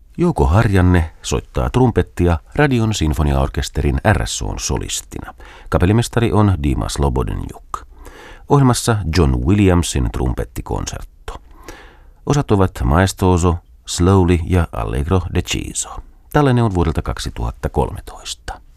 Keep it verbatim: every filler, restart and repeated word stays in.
Jouko Harjanne soittaa trumpettia Radion sinfoniaorkesterin R S O:n solistina. Kapellimestari on Dima Slobodeniuk. Ohjelmassa John Williamsin trumpettikonsertto. Osat ovat Maestoso, Slowly ja Allegro deciso. Tallenne on vuodelta kaksituhattakolmetoista.